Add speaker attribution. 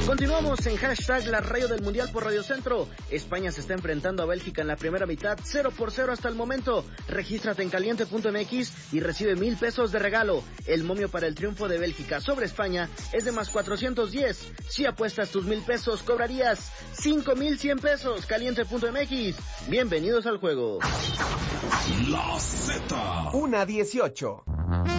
Speaker 1: Continuamos en hashtag La Rayo del Mundial por Radio Centro. España se está enfrentando a Bélgica en la primera mitad, 0-0 hasta el momento. Regístrate en caliente.mx y recibe 1,000 pesos de regalo. El momio para el triunfo de Bélgica sobre España es de más 410. Si apuestas tus 1,000 pesos, cobrarías 5,100 pesos. Caliente.mx. Bienvenidos al juego.
Speaker 2: La Z.
Speaker 3: 1:18.